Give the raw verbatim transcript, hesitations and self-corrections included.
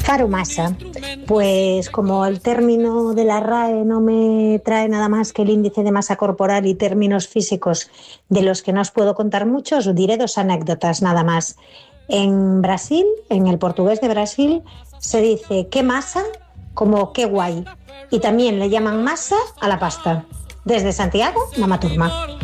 Caro masa, pues como el término de la R A E no me trae nada más que el índice de masa corporal y términos físicos de los que no os puedo contar mucho, os diré dos anécdotas nada más. En Brasil, en el portugués de Brasil, se dice qué masa como qué guay, y también le llaman masa a la pasta. Desde Santiago, Mama Turma.